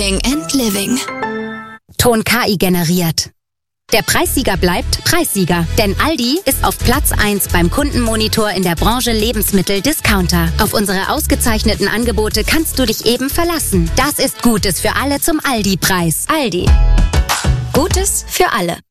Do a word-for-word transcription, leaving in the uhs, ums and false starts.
Learning and Living. Ton K I generiert. Der Preissieger bleibt Preissieger, denn Aldi ist auf Platz eins beim Kundenmonitor in der Branche Lebensmittel-Discounter. Auf unsere ausgezeichneten Angebote kannst du dich eben verlassen. Das ist Gutes für alle zum Aldi-Preis. Aldi. Gutes für alle.